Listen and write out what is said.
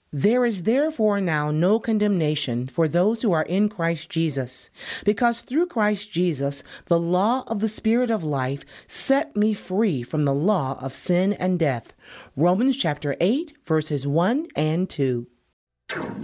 There is therefore now no condemnation for those who are in Christ Jesus, because through Christ Jesus, the law of the Spirit of life set me free from the law of sin and death. Romans chapter 8, verses 1 and 2.